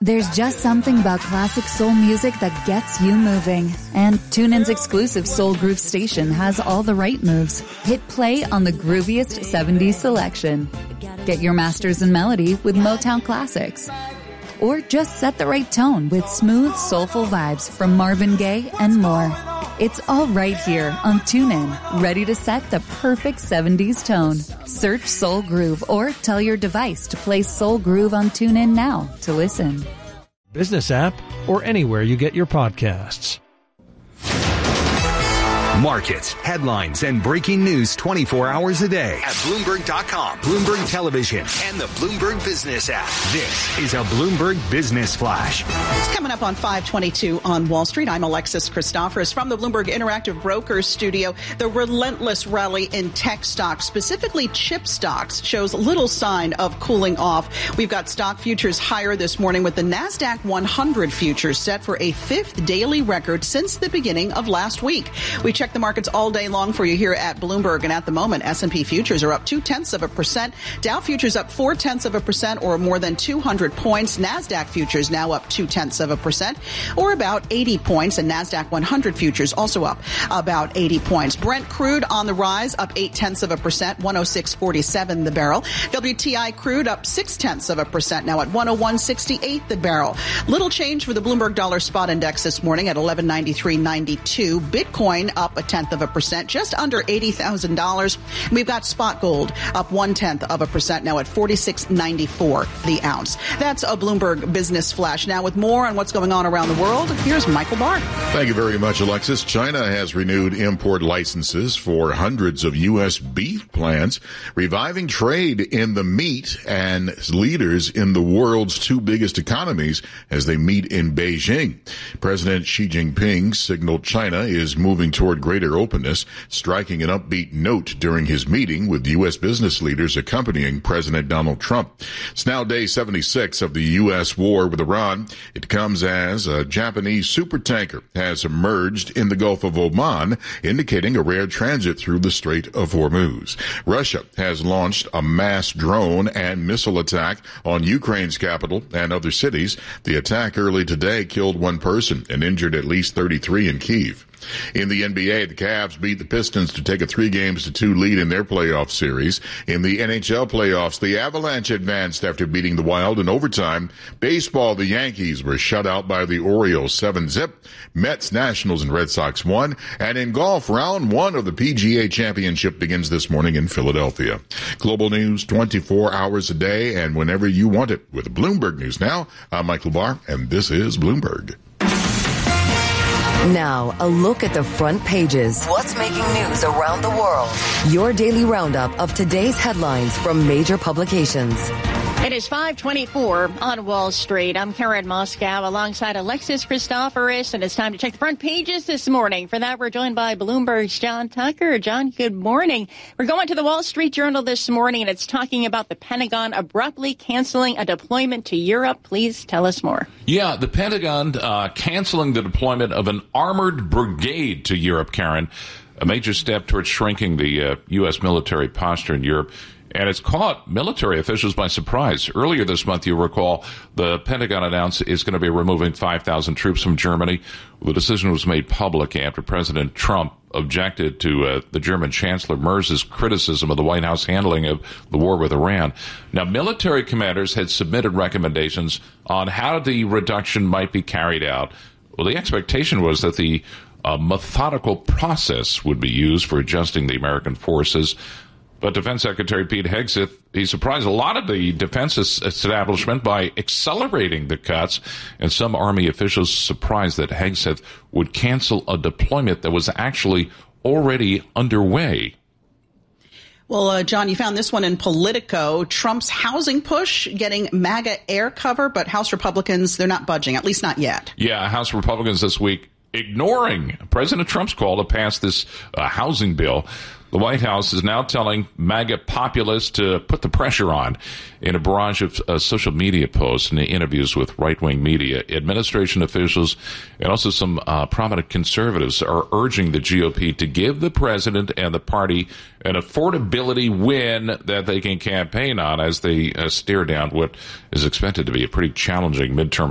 There's just something about classic soul music that gets you moving. And TuneIn's exclusive Soul Groove station has all the right moves. Hit play on the grooviest 70s selection. Get your masters in melody with Motown Classics. Or just set the right tone with smooth, soulful vibes from Marvin Gaye and more. It's all right here on TuneIn, ready to set the perfect 70s tone. Search Soul Groove or tell your device to play Soul Groove on TuneIn now to listen. Business app or anywhere you get your podcasts. Markets, headlines, and breaking news 24 hours a day at Bloomberg.com, Bloomberg Television, and the Bloomberg Business app. This is a Bloomberg Business Flash. It's coming up on 522 on Wall Street. I'm Alexis Christoforous from the Bloomberg Interactive Brokers studio. The relentless rally in tech stocks, specifically chip stocks, shows little sign of cooling off. We've got stock futures higher this morning with the NASDAQ 100 futures set for a fifth daily record since the beginning of last week. We check the markets all day long for you here at Bloomberg, and at the moment, S&P futures are up 0.2%. Dow futures up 0.4%, or more than 200 points. NASDAQ futures now up 0.2%, or about 80 points, and NASDAQ 100 futures also up about 80 points. Brent crude on the rise, up 0.8%, 106.47 the barrel. WTI crude up 0.6%, now at 101.68 the barrel. Little change for the Bloomberg Dollar Spot Index this morning at 1193.92. Bitcoin up 0.1%, just under $80,000. We've got spot gold up 0.1%, now at $46.94 the ounce. That's a Bloomberg Business Flash. Now with more on what's going on around the world, here's Michael Barr. Thank you very much, Alexis. China has renewed import licenses for hundreds of U.S. beef plants, reviving trade in the meat and leaders in the world's two biggest economies as they meet in Beijing. President Xi Jinping signaled China is moving toward greater openness, striking an upbeat note during his meeting with U.S. business leaders accompanying President Donald Trump. It's now day 76 of the U.S. war with Iran. It comes as a Japanese supertanker has emerged in the Gulf of Oman, indicating a rare transit through the Strait of Hormuz. Russia has launched a mass drone and missile attack on Ukraine's capital and other cities. The attack early today killed one person and injured at least 33 in Kyiv. In the NBA, the Cavs beat the Pistons to take a 3-2 lead in their playoff series. In the NHL playoffs, the Avalanche advanced after beating the Wild in overtime. Baseball, the Yankees were shut out by the Orioles 7-0. Mets, Nationals, and Red Sox won. And in golf, round 1 of the PGA Championship begins this morning in Philadelphia. Global news 24 hours a day and whenever you want it with Bloomberg News Now. I'm Michael Barr, and this is Bloomberg. Now, a look at the front pages. What's making news around the world? Your daily roundup of today's headlines from major publications. It is 5:24 on Wall Street. I'm Karen Moscow alongside Alexis Christoforous, and it's time to check the front pages this morning. For that, we're joined by Bloomberg's John Tucker. John, good morning. We're going to the Wall Street Journal this morning, and it's talking about the Pentagon abruptly canceling a deployment to Europe. Please tell us more. Yeah, the Pentagon canceling the deployment of an armored brigade to Europe, Karen, a major step towards shrinking the U.S. military posture in Europe. And it's caught military officials by surprise. Earlier this month, you recall, the Pentagon announced it's going to be removing 5,000 troops from Germany. The decision was made public after President Trump objected to the German Chancellor Merz's criticism of the White House handling of the war with Iran. Now, military commanders had submitted recommendations on how the reduction might be carried out. Well, the expectation was that the methodical process would be used for adjusting the American forces. But Defense Secretary Pete Hegseth, he surprised a lot of the defense establishment by accelerating the cuts, and some Army officials surprised that Hegseth would cancel a deployment that was actually already underway. Well, John, you found this one in Politico. Trump's housing push getting MAGA air cover, but House Republicans, they're not budging, at least not yet. Yeah, House Republicans this week ignoring President Trump's call to pass this housing bill. The White House is now telling MAGA populists to put the pressure on in a barrage of social media posts and interviews with right-wing media. Administration officials and also some prominent conservatives are urging the GOP to give the president and the party an affordability win that they can campaign on as they stare down what is expected to be a pretty challenging midterm